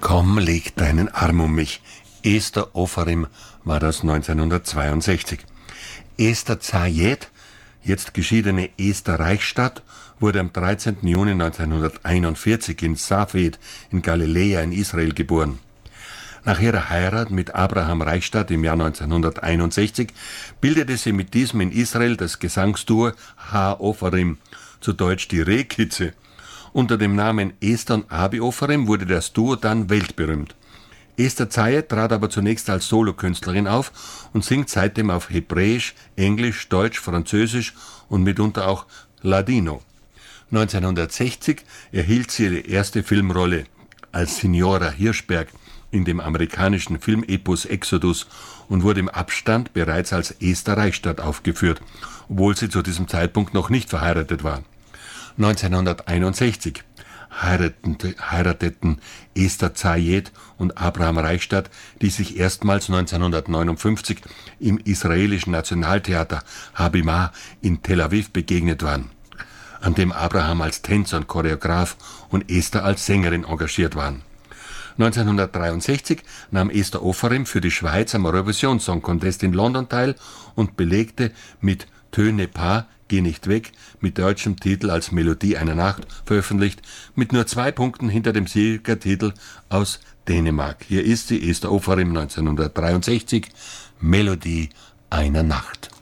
Komm, leg deinen Arm um mich. Esther Ofarim war das 1962. Esther Zayed, jetzt geschiedene Esther Reichstadt, wurde am 13. Juni 1941 in Safed in Galiläa in Israel geboren. Nach ihrer Heirat mit Abraham Reichstadt im Jahr 1961 bildete sie mit diesem in Israel das Gesangsduo Ha Ofarim, zu Deutsch die Rehkitze. Unter dem Namen Esther und Abi Ofarim wurde das Duo dann weltberühmt. Esther Zayed trat aber zunächst als Solokünstlerin auf und singt seitdem auf Hebräisch, Englisch, Deutsch, Französisch und mitunter auch Ladino. 1960 erhielt sie ihre erste Filmrolle als Signora Hirschberg in dem amerikanischen Filmepos Exodus und wurde im Abstand bereits als Esther Reichstadt aufgeführt, obwohl sie zu diesem Zeitpunkt noch nicht verheiratet war. 1961 heirateten Esther Zayed und Abraham Reichstadt, die sich erstmals 1959 im israelischen Nationaltheater Habimah in Tel Aviv begegnet waren, an dem Abraham als Tänzer und Choreograf und Esther als Sängerin engagiert waren. 1963 nahm Esther Ofarim für die Schweiz am Eurovision Song Contest in London teil und belegte mit Töne pas, Geh nicht weg, mit deutschem Titel als Melodie einer Nacht veröffentlicht, mit nur 2 Punkten hinter dem Siegertitel aus Dänemark. Hier ist sie, Esther Ofarim 1963, Melodie einer Nacht.